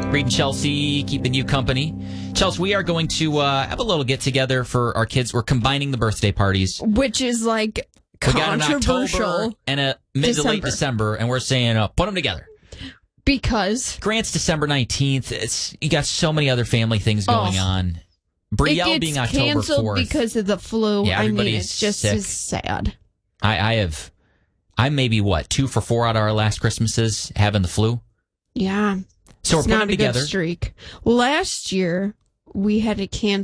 Reed and Chelsea keeping you company. Chelsea, we are going to have a little get-together for our kids. We're combining the birthday parties. Which is like controversial. We got an October and a mid to late December, and we're saying put them together. Because Grant's December 19th. You got so many other family things going on. Brielle being October 4th. It gets canceled because of the flu. Yeah, it's just as sad. I'm maybe 2 for 4 out of our last Christmases having the flu. Yeah. So it's we're putting not together. Good streak. Last year we had to cancel